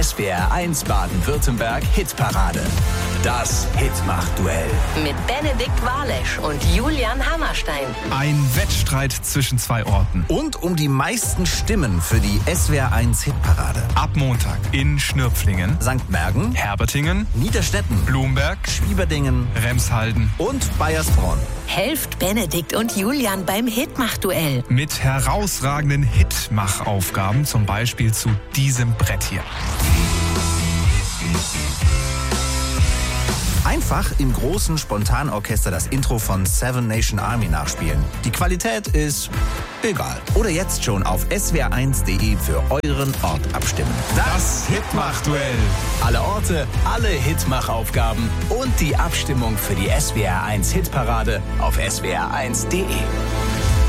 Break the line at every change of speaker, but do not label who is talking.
SWR1 Baden-Württemberg Hitparade. Das Hitmach-Duell.
Mit Benedikt Walesch und Julian Hammerstein.
Ein Wettstreit zwischen zwei Orten.
Und um die meisten Stimmen für die SWR1 Hitparade.
Ab Montag in Schnürpflingen,
St. Mergen,
Herbertingen,
Niederstetten,
Blumberg,
Schwieberdingen,
Remshalden
und Baiersbronn.
Helft Benedikt und Julian beim Hitmach-Duell.
mit herausragenden Hitmachaufgaben, zum Beispiel zu diesem Brett hier.
Einfach im großen Spontanorchester das Intro von Seven Nation Army nachspielen. Die Qualität ist egal. Oder jetzt schon auf swr1.de für euren Ort abstimmen.
Das Hitmach-Duell.
Alle Orte, alle Hitmachaufgaben und die Abstimmung für die SWR1 Hitparade auf swr1.de.